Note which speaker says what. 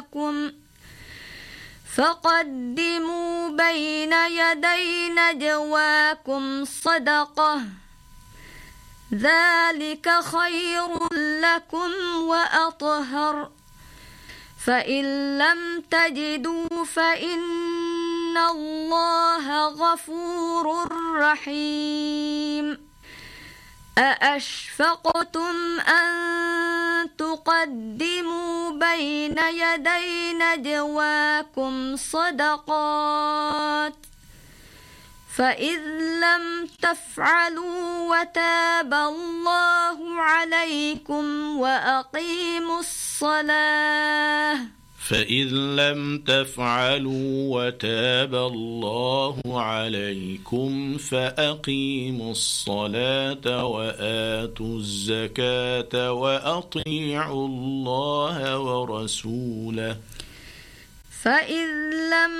Speaker 1: فقدموا بين يدي نجواكم صدقة، ذلك خير لكم وأطهر، فإن لم تجدوا فإن الله غفور رحيم. أأشفقتم أن تقدموا بين يدي نجواكم صدقات، فإذ لم تفعلوا وتاب الله عليكم وأقيموا الصلاة
Speaker 2: فإذ لم تفعلوا وتاب الله عليكم فأقيموا الصلاة وآتوا الزكاة وأطيعوا الله ورسوله.
Speaker 1: فإذ لم